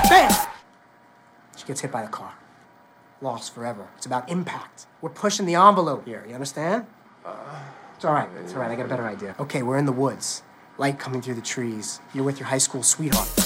Bam! She gets hit by the car. Lost forever. It's about impact. We're pushing the envelope here, you understand? It's all right, I got a better idea. Okay, we're in the woods. Light coming through the trees. You're with your high school sweetheart.